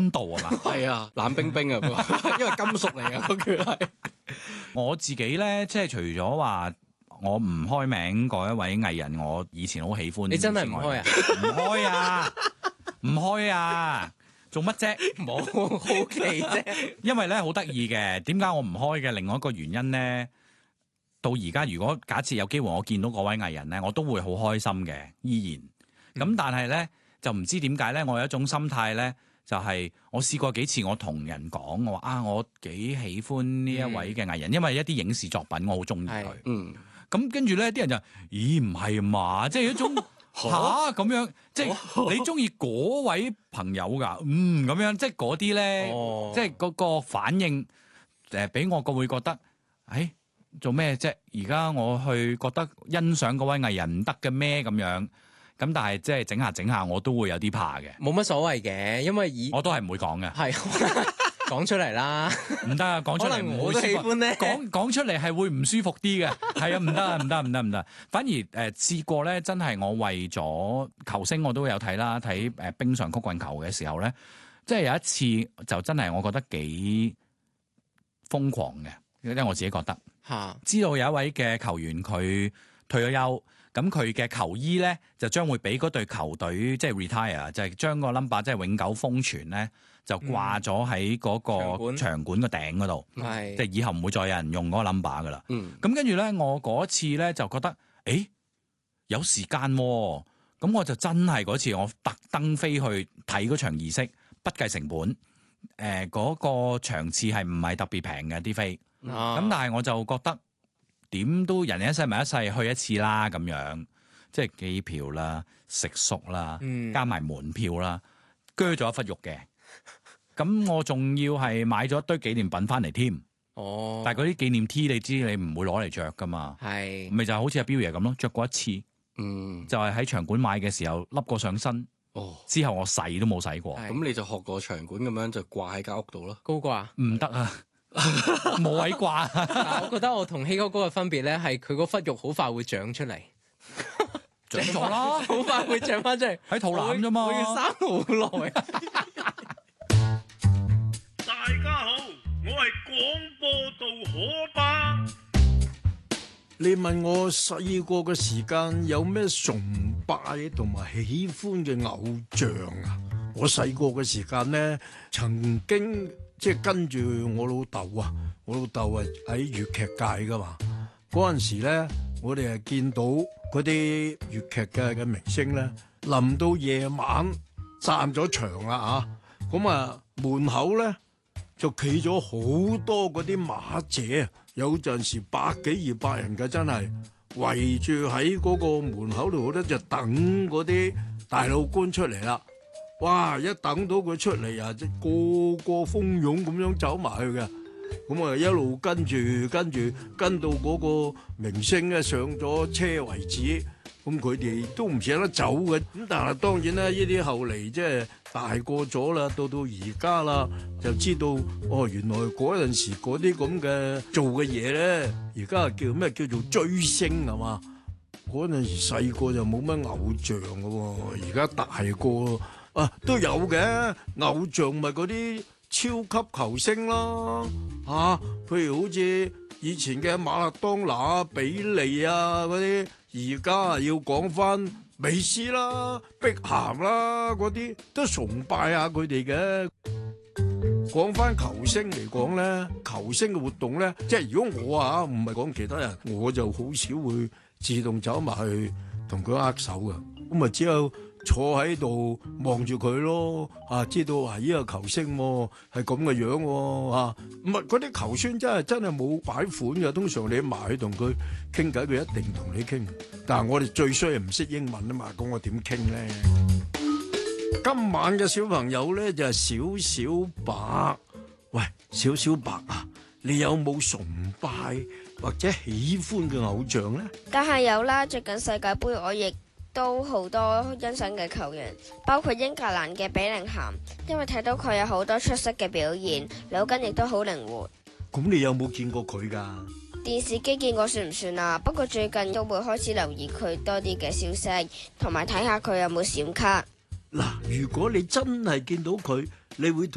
溫度啊嘛。 係啊，冷冰冰啊，因為金屬嚟啊，佢係。 我自己咧，即係除咗話我唔開名嗰一位藝人，我以前好喜歡。 你真係唔開啊？ 唔開啊！唔開啊！做乜啫？ 冇好奇啫。 因為咧好得意嘅，點解我唔開嘅？另外一個原因咧，到而家如果假設有機會我見到嗰位藝人咧，我都會好開心嘅，依然。咁但係咧就唔知點解咧，我有一種心態咧。就係我試過幾次，我同人講，我話我幾喜歡呢一位嘅藝人，因為一啲影視作品我好中意佢。咁跟住咧，啲人就咦唔係嘛？即係一種嚇咁樣，即係你中意嗰位朋友㗎？咁樣，即係嗰啲咧，即係嗰個反應俾我個會覺得，做咩啫？而家我去覺得欣賞嗰位藝人唔得嘅咩咁樣？咁但係即係整下，我都會有啲怕嘅。 冇乜所謂嘅，因為我都係唔會講嘅。 係講出嚟啦， 唔得啊！講出嚟唔會舒服。 可能我都喜歡咧。 講出嚟係會唔舒服啲嘅。係啊，唔得。反而試過咧，真係我為咗球星我都有睇啦，睇冰上曲棍球嘅時候咧，即係有一次就真係我覺得幾瘋狂嘅，因為我自己覺得知道有一位嘅球員佢退咗休。咁佢嘅球衣咧就將會俾嗰隊球隊即係 retire，就係將個 number 即係永久封存咧，就掛咗喺嗰個場館個頂嗰度，即係以後唔會再有人用嗰個 number 噶啦。咁跟住咧，我嗰次咧就覺得，有時間喎，咁我就真係嗰次我特登飛去睇嗰場儀式，不計成本。嗰個場次係唔係特別平嘅啲飛，咁但係我就覺得。點都人一世咪一世去一次啦，咁樣即係機票啦、食宿啦，加埋門票啦，鋸咗一忽肉嘅。咁我仲要係買咗一堆紀念品翻嚟添。但係嗰啲紀念 T 你知你唔會攞嚟着噶嘛？係咪就好似阿彪爺咁咯？着過一次，就係喺場館買嘅時候笠過上身。之後我洗都冇洗過。 咁你就學個場館咁樣就掛喺間屋度咯。 高掛唔得啊！冇位掛， 我覺得我同希哥哥嘅分別咧，係佢嗰忽肉好快會長出嚟， 長咗啦， 好快會長翻出嚟， 喺肚腩啫嘛， 我要生好耐。 大家好，我係廣播道可巴。 你問我細個嘅時間有咩崇拜同埋喜歡嘅偶像啊？我細個嘅時間咧，曾經。即係跟住我老豆啊，我老豆係喺粵劇界噶嘛。嗰陣時咧，我哋係見到嗰啲粵劇嘅明星咧，臨到夜晚散咗場啦嚇，咁啊門口咧就企咗好多嗰啲馬姐，有陣時100幾200人嘅，真係圍住喺嗰個門口度咧，就等嗰啲大老倌出嚟啦。哇！一等到佢出嚟啊，即個個蜂擁咁樣走埋去嘅，咁啊一路跟到嗰個明星咧上咗車為止，咁佢哋都唔捨得走嘅。咁但係當然啦，呢啲後嚟即係大個咗啦，到而家啦，就知道原來嗰陣時嗰啲咁嘅做嘅嘢咧，而家叫咩叫做追星係嘛？嗰陣時細個就冇乜偶像嘅喎，而家大個。都有嘅偶像咪嗰啲超級球星咯，譬如好似以前嘅馬勒當拿、比利啊嗰啲，而家要講翻美斯啦、碧咸啦嗰啲，都崇拜下佢哋嘅。講翻球星嚟講咧，球星嘅活動咧，即係如果我唔係講其他人，我就好少會自動走埋去同佢握手嘅，咁咪只有。坐喺度望住佢咯，知道呢個球星係咁嘅樣喎，唔係嗰啲球星真係冇擺款嘅，通常你埋去同佢傾偈，佢一定同你傾。但係我哋最衰係唔識英文啊嘛，咁我點傾咧？今晚嘅小朋友咧就係小小白，喂，小小白啊，你有冇崇拜或者喜歡嘅偶像咧？ 梗係有啦，最近世界盃我亦都好多欣賞嘅球員，包括英格蘭嘅比寧咸，因為睇到佢有好多出色嘅表現，腦筋亦都好靈活。 咁你有冇見過佢㗎？ 電視機見過算唔算啊？不過最近都會開始留意佢多啲嘅消息，同埋睇下佢有冇閃卡。 嗱，如果你真係見到佢，你會同